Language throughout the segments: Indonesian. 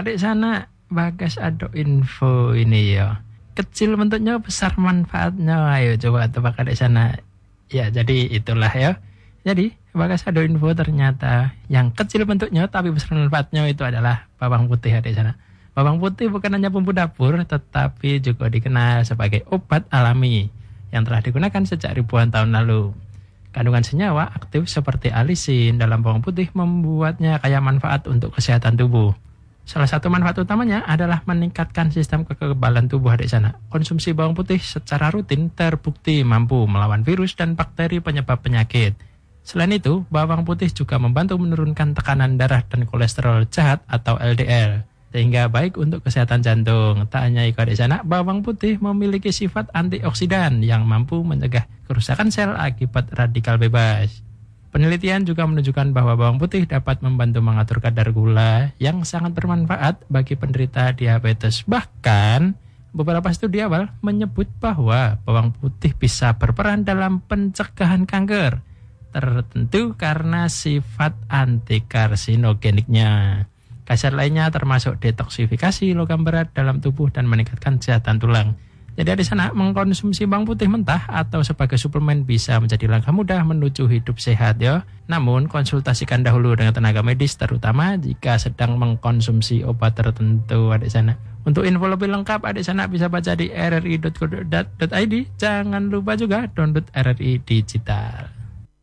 Adik sana, Bagas ada info ini ya. Kecil bentuknya, besar manfaatnya. Ayo coba tebak adik sana. Ya, jadi itulah ya. Jadi, Bagas ada info ternyata yang kecil bentuknya tapi besar manfaatnya itu adalah bawang putih adik sana. Bawang putih bukan hanya bumbu dapur, tetapi juga dikenal sebagai obat alami yang telah digunakan sejak ribuan tahun lalu. Kandungan senyawa aktif seperti alisin dalam bawang putih membuatnya kaya manfaat untuk kesehatan tubuh. Salah satu manfaat utamanya adalah meningkatkan sistem kekebalan tubuh adik sana. Konsumsi bawang putih secara rutin terbukti mampu melawan virus dan bakteri penyebab penyakit. Selain itu, bawang putih juga membantu menurunkan tekanan darah dan kolesterol jahat atau LDL, sehingga baik untuk kesehatan jantung. Tak hanya itu adik sana, bawang putih memiliki sifat antioksidan yang mampu mencegah kerusakan sel akibat radikal bebas. Penelitian juga menunjukkan bahwa bawang putih dapat membantu mengatur kadar gula yang sangat bermanfaat bagi penderita diabetes. Bahkan, beberapa studi awal menyebut bahwa bawang putih bisa berperan dalam pencegahan kanker tertentu karena sifat antikarsinogeniknya. Khasiat lainnya termasuk detoksifikasi logam berat dalam tubuh dan meningkatkan kesehatan tulang. Jadi di sana mengkonsumsi bawang putih mentah atau sebagai suplemen bisa menjadi langkah mudah menuju hidup sehat ya. Namun konsultasikan dahulu dengan tenaga medis terutama jika sedang mengkonsumsi obat tertentu adik sana. Untuk info lebih lengkap adik sana bisa baca di rri.co.id. Jangan lupa juga download RRI Digital.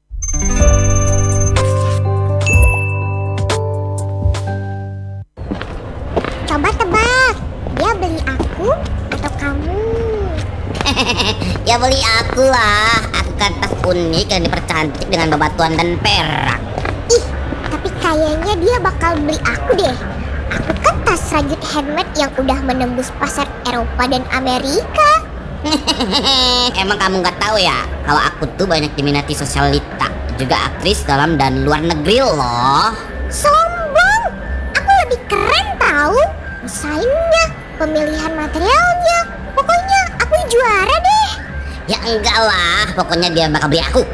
Coba tebak, dia beli aku atau kamu? Ya beli aku lah. Aku kan tas unik yang dipercantik dengan bebatuan dan perak. Ih, tapi kayaknya dia bakal beli aku deh. Aku kan tas rajut handmade yang udah menembus pasar Eropa dan Amerika. Emang kamu gak tahu ya, kalau aku tuh banyak diminati sosialita, juga aktris dalam dan luar negeri loh. Sombong, aku lebih keren tahu. Desainnya, pemilihan materialnya, pokoknya aku juara deh. Ya enggak lah, pokoknya dia bakal beli aku.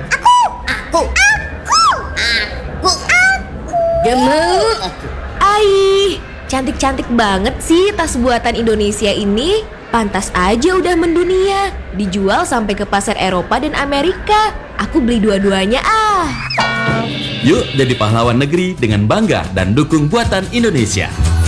Gemuk. Cantik-cantik banget sih tas buatan Indonesia ini. Pantas aja udah mendunia, dijual sampai ke pasar Eropa dan Amerika. Aku beli dua-duanya Yuk jadi pahlawan negeri dengan bangga dan dukung buatan Indonesia.